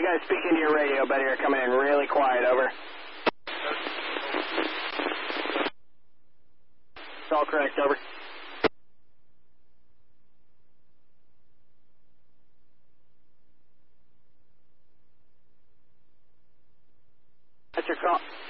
guys speak into your radio, buddy. You're coming in really quiet, over. It's all correct, over. That's your call.